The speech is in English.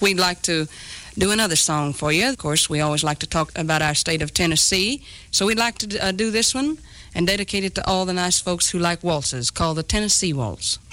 we'd like to do another song for you. Of course, we always like to talk about our state of Tennessee, so we'd like to do this one and dedicate it to all the nice folks who like waltzes, called the Tennessee Waltz.